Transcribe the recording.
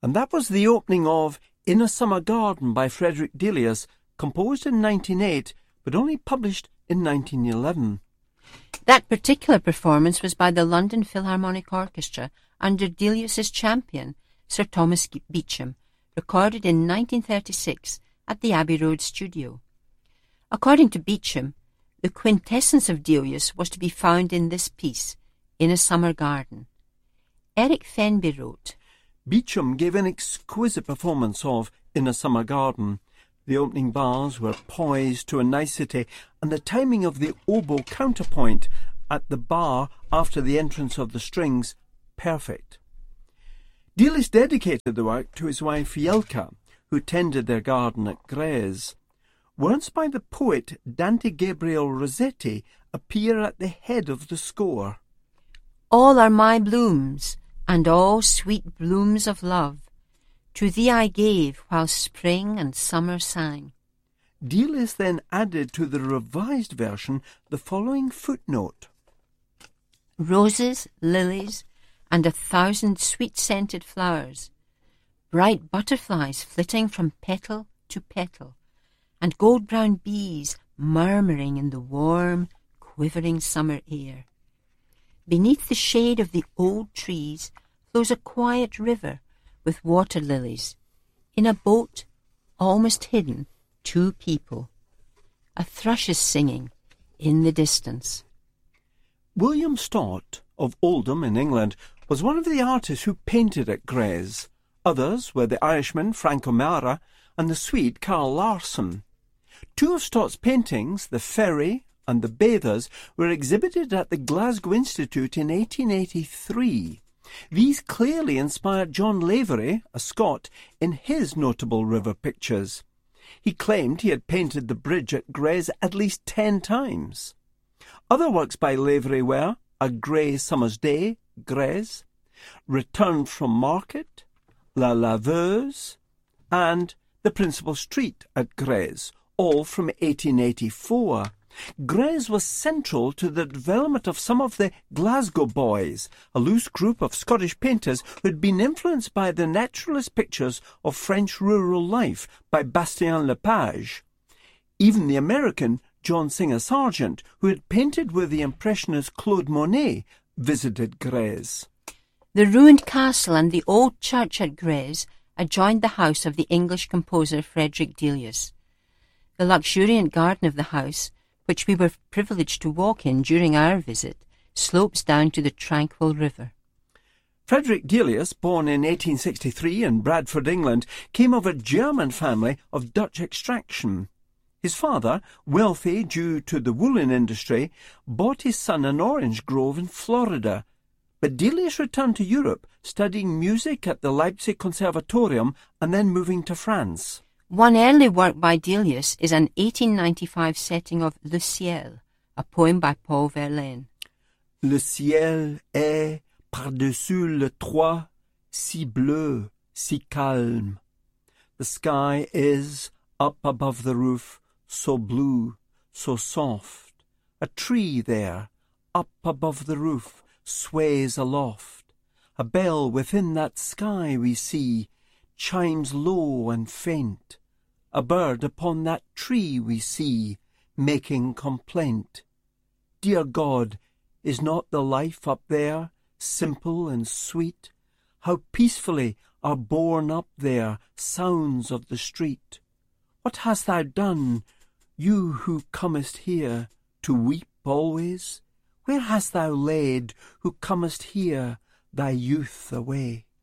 And that was the opening of In a Summer Garden by Frederick Delius, composed in 1908, but only published in 1911. That particular performance was by the London Philharmonic Orchestra under Delius's champion, Sir Thomas Beecham, recorded in 1936 at the Abbey Road studio. According to Beecham, the quintessence of Delius was to be found in this piece, In a Summer Garden. Eric Fenby wrote, Beecham gave an exquisite performance of In a Summer Garden. The opening bars were poised to a nicety, and the timing of the oboe counterpoint at the bar after the entrance of the strings perfect. Delius dedicated the work to his wife Jelka, who tended their garden at Grèze. Words by the poet Dante Gabriel Rossetti appear at the head of the score. All are my blooms, and all sweet blooms of love. To thee I gave while spring and summer sang. Delius then added to the revised version the following footnote. Roses, lilies, and 1,000 sweet-scented flowers, bright butterflies flitting from petal to petal, and gold-brown bees murmuring in the warm, quivering summer air. Beneath the shade of the old trees flows a quiet river with water lilies. In a boat, almost hidden, 2 people. A thrush is singing in the distance. William Stott of Oldham in England was one of the artists who painted at Grèze. Others were the Irishman Frank O'Mara and the Swede Carl Larsson. 2 of Stott's paintings, The Ferry and The Bathers, were exhibited at the Glasgow Institute in 1883. These clearly inspired John Lavery, a Scot, in his notable river pictures. He claimed he had painted the bridge at Grèze at least 10 times. Other works by Lavery were A Grey Summer's Day, Grèze, Return from Market, La Laveuse, and The Principal Street at Grèze, all from 1884. Grèze was central to the development of some of the Glasgow Boys, a loose group of Scottish painters who had been influenced by the naturalist pictures of French rural life by Bastien Lepage. Even the American John Singer Sargent, who had painted with the Impressionist Claude Monet, visited Grèze. The ruined castle and the old church at Grèze adjoined the house of the English composer Frederick Delius. The luxuriant garden of the house, which we were privileged to walk in during our visit, slopes down to the tranquil river. Frederick Delius, born in 1863 in Bradford, England, came of a German family of Dutch extraction. His father, wealthy due to the woolen industry, bought his son an orange grove in Florida. But Delius returned to Europe, studying music at the Leipzig Conservatorium and then moving to France. One early work by Delius is an 1895 setting of Le Ciel, a poem by Paul Verlaine. Le ciel est, par-dessus le toit, si bleu, si calme. The sky is, up above the roof, so blue, so soft. A tree there, up above the roof, sways aloft. A bell within that sky we see, chimes low and faint. A bird upon that tree we see, making complaint. Dear God, is not the life up there simple and sweet? How peacefully are borne up there sounds of the street. What hast thou done, you who comest here to weep always? Where hast thou laid, who comest here, thy youth away?